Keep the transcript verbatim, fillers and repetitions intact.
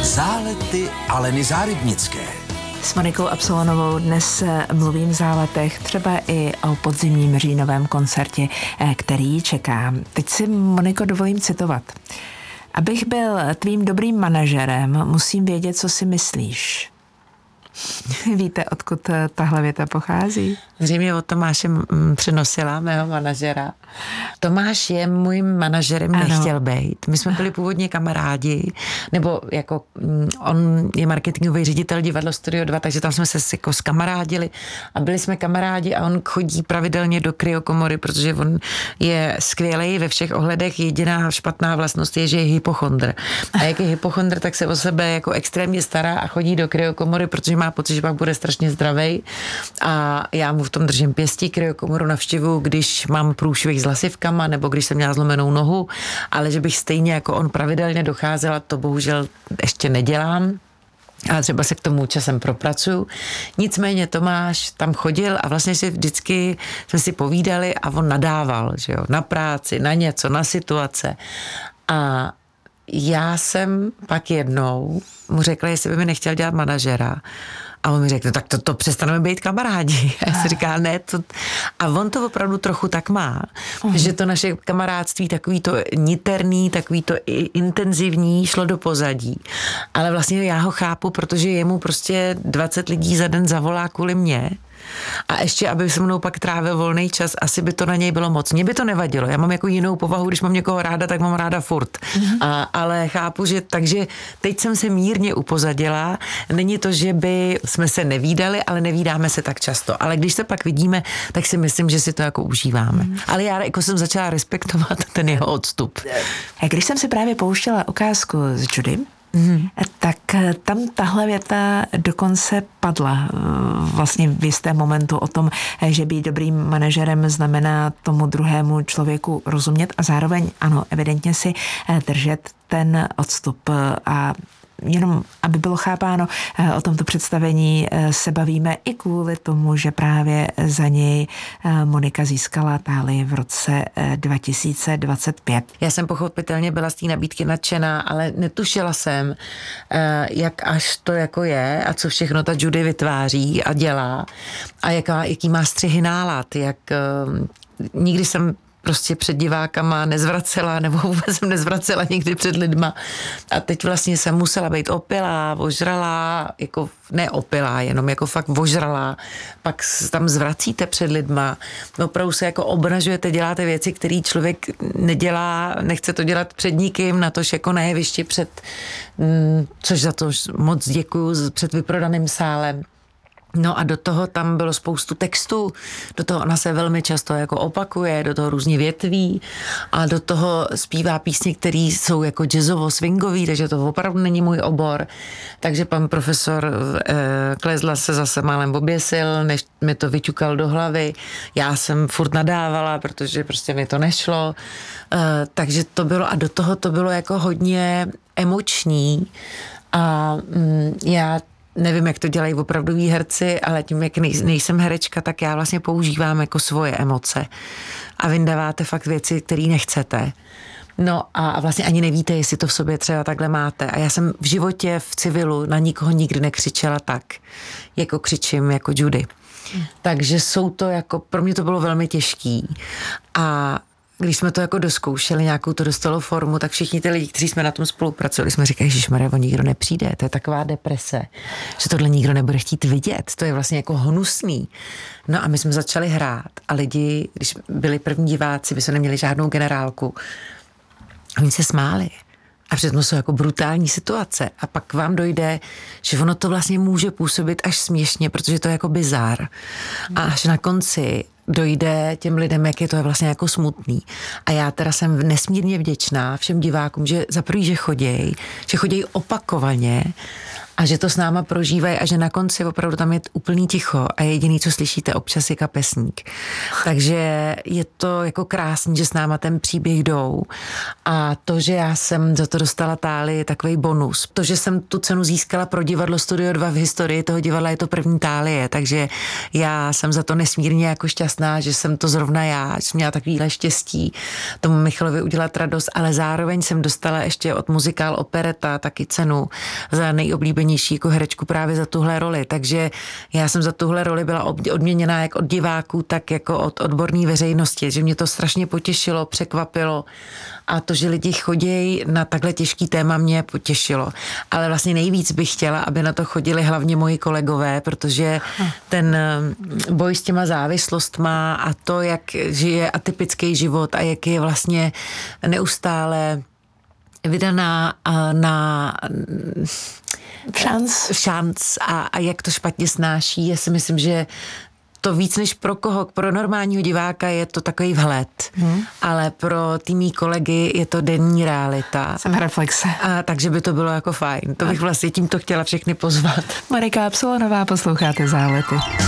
Zálety Aleny Zárybnické. S Monikou Absolonovou dnes mluvím v záletech, třeba i o podzimním říjnovém koncertě, který čeká. Teď si, Moniko, dovolím citovat. Abych byl tvým dobrým manažerem, musím vědět, co si myslíš. Víte, odkud tahle věta pochází? Zřejmě od Tomáše Přenosila, mého manažera. Tomáš je můj manažerem, ano. Nechtěl být. My jsme byli původně kamarádi, nebo jako on je marketingový ředitel divadla Studio dva, takže tam jsme se jako skamarádili a byli jsme kamarádi a on chodí pravidelně do kryokomory, protože on je skvělej ve všech ohledech. Jediná špatná vlastnost je, že je hypochondr. A jak je hypochondr, tak se o sebe jako extrémně stará a chodí do kryokomory, protože má pocit, že pak bude strašně zdravej. A já mu v tom držím pěstí, kryokomoru navštěvuju, když mám průšvih s lasivkama nebo když jsem měla zlomenou nohu, ale že bych stejně jako on pravidelně docházela, to bohužel ještě nedělám. Ale třeba se k tomu časem propracuju. Nicméně Tomáš tam chodil a vlastně si vždycky jsme si povídali a on nadával, že jo, na práci, na něco, na situace. A já jsem pak jednou mu řekla, jestli by mi nechtěl dělat manažera. A on mi řekl, no tak to, to přestaneme být kamarádi. A já si říká, ne. To... A on to opravdu trochu tak má, uhum. Že to naše kamarádství takový to niterný, takový to intenzivní šlo do pozadí. Ale vlastně já ho chápu, protože jemu prostě dvacet lidí za den zavolá kvůli mně. A ještě, aby se mnou pak trávil volný čas, asi by to na něj bylo moc. Mně by to nevadilo. Já mám jako jinou povahu, když mám někoho ráda, tak mám ráda furt. Mm-hmm. A, ale chápu, že takže teď jsem se mírně upozadila. Není to, že by jsme se nevídali, ale nevídáme se tak často. Ale když se pak vidíme, tak si myslím, že si to jako užíváme. Mm-hmm. Ale já jako jsem začala respektovat ten jeho odstup. Když jsem si právě pouštěla ukázku s Judy, Mm. tak tam tahle věta dokonce padla vlastně v jistém momentu o tom, že být dobrým manažerem znamená tomu druhému člověku rozumět a zároveň ano, evidentně si držet ten odstup. A jenom, aby bylo chápáno, o tomto představení se bavíme i kvůli tomu, že právě za něj Monika získala Tálii v roce dva tisíce dvacet pět. Já jsem pochopitelně byla z té nabídky nadšená, ale netušila jsem, jak až to jako je a co všechno ta Judy vytváří a dělá a jaká, jaký má střihy nálad, jak nikdy jsem prostě před divákama nezvracela, nebo vůbec jsem nezvracela nikdy před lidma. A teď vlastně jsem musela být opilá, ožralá, jako ne opilá, jenom jako fakt ožralá. Pak tam zvracíte před lidma. Opravdu se jako obnažujete, děláte věci, které člověk nedělá, nechce to dělat před nikým, natož jako na jevišti před, což za to moc děkuju, před vyprodaným sálem. No a do toho tam bylo spoustu textů, do toho ona se velmi často jako opakuje, do toho různě větví a do toho zpívá písně, které jsou jako jazzovo-swingový, takže to opravdu není můj obor. Takže pan profesor eh, Klezla se zase málem oběsil, než mi to vyťukal do hlavy. Já jsem furt nadávala, protože prostě mi to nešlo. Eh, takže to bylo a do toho to bylo jako hodně emoční a mm, já nevím, jak to dělají opravdoví herci, ale tím, jak nejsem herečka, tak já vlastně používám jako svoje emoce. A vyndáváte fakt věci, které nechcete. No a vlastně ani nevíte, jestli to v sobě třeba takhle máte. A já jsem v životě v civilu na nikoho nikdy nekřičela tak, jako křičím jako Judy. Hmm. Takže jsou to jako, pro mě to bylo velmi těžký. A když jsme to jako doskoušeli, nějakou to dostalo formu, tak všichni ty lidi, kteří jsme na tom spolupracovali, jsme říkali, ježišmarja, on nikdo nepřijde, to je taková deprese, že tohle nikdo nebude chtít vidět, to je vlastně jako hnusný. No a my jsme začali hrát a lidi, když byli první diváci, my jsme neměli žádnou generálku, a oni se smáli. A přitom jsou jako brutální situace. A pak vám dojde, že ono to vlastně může působit až směšně, protože to je jako bizár. A až na konci dojde těm lidem, jak je to vlastně jako smutný. A já teda jsem nesmírně vděčná všem divákům, že za prvý, že choděj, že choděj opakovaně a že to s náma prožívají a že na konci opravdu tam je úplný ticho a jediný, co slyšíte občas, je kapesník. Takže je to jako krásný, že s náma ten příběh jdou a to, že já jsem za to dostala táli, je takový bonus. To, že jsem tu cenu získala pro divadlo Studio dva v historii toho divadla, je to první tálie, takže já jsem za to nesmírně jako šťastná, že jsem to zrovna já, že jsem měla takovýhle štěstí tomu Michalovi udělat radost, ale zároveň jsem dostala ještě od muzikál Opereta taky cenu za nejoblíbenější jako herečku právě za tuhle roli, takže já jsem za tuhle roli byla odměněná jak od diváků, tak jako od odborné veřejnosti, že mě to strašně potěšilo, překvapilo a to, že lidi chodějí na takhle těžký téma, mě potěšilo. Ale vlastně nejvíc bych chtěla, aby na to chodili hlavně moji kolegové, protože ten boj s těma závislostma a to, jak žije atypický život a jak je vlastně neustále vydaná na šanc, šanc a, a jak to špatně snáší. Já si myslím, že to víc než pro koho, pro normálního diváka je to takový vhled, hmm. ale pro ty mý kolegy je to denní realita. Jsem reflexe. A takže by to bylo jako fajn. To bych vlastně tímto chtěla všechny pozvat. Marika Absolonová, posloucháte Zálety.